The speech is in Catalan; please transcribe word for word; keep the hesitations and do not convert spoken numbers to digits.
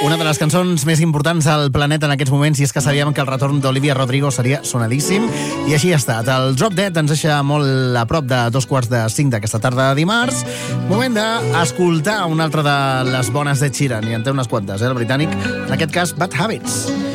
Una de les cançons més importants al planeta en aquests moments, i és que sabíem que el retorn d'Olivia Rodrigo seria sonadíssim, i així ha estat. El Drop Dead ens deixa molt a prop de dos quarts de cinc d'aquesta tarda de dimarts. Moment d'escoltar una altra de les bones de Sheeran, i en té unes quantes, eh, el britànic, en aquest cas Bad Habits.